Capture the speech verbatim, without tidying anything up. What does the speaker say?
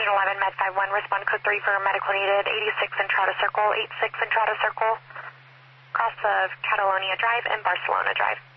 Unit eleven, Med five one, respond code three for medical needed, eighty-six Entrada Circle, eighty-six Entrada Circle, cross of Catalonia Drive and Barcelona Drive.